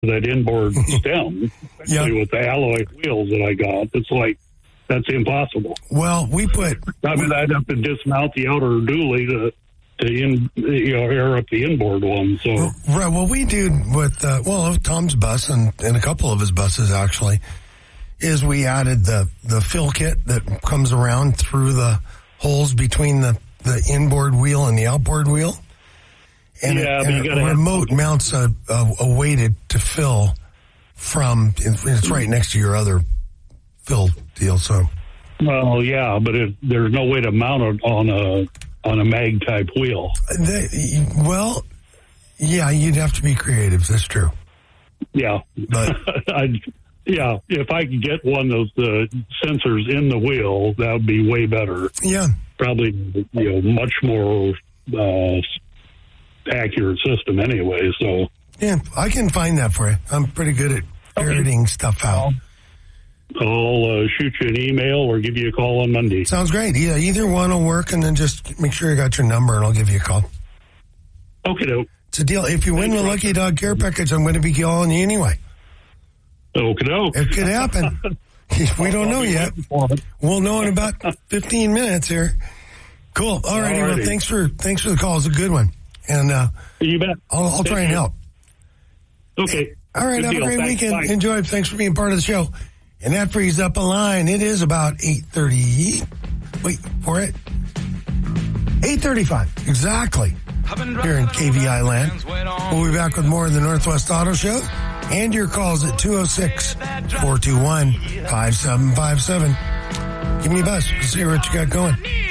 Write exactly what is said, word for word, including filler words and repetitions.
that inboard stem, especially Yep. with the alloy wheels that I got. It's like, that's impossible. Well, we put... I mean, I'd have to dismount the outer dually to, to in, you know, air up the inboard one. So, Right, well, we do with, uh, well, Tom's bus and, and a couple of his buses, actually, is we added the, the fill kit that comes around through the holes between the, the inboard wheel and the outboard wheel. And, Yeah, a, but you and gotta a have- remote mounts a, a, a weighted to fill from, it's right next to your other fill deal, so. well, yeah, but it, there's no way to mount it on a on a mag type wheel. The, well, yeah, you'd have to be creative, that's true. Yeah, But I'd, yeah, if I could get one of the sensors in the wheel, that would be way better. yeah, Probably, you know, much more uh, accurate system anyway. So, yeah, I can find that for you. I'm pretty good at ferreting stuff out. I'll uh, shoot you an email or give you a call on Monday. Sounds great. Yeah, either one will work, and then just make sure you got your number, and I'll give you a call. Okay, doke. It's a deal. If you win the Lucky Dog Care Package, I'm going to be calling you anyway. Okay, doke. It could happen. We don't know yet. We'll know in about fifteen minutes here. Cool. All righty. Well, Alrighty. thanks for thanks for the call. It's a good one, and uh, You bet. I'll, I'll try and help. Okay. All right. Good Have deal. a great Thanks. weekend. Bye. Enjoy. Thanks for being part of the show. And that frees up a line. It is about eight thirty. Wait for it. eight thirty-five. Exactly. Here in K V I land. We'll be back with more of the Northwest Auto Show and your calls at two oh six, four two one, five seven five seven. Give me a buzz. Let's see what you got going.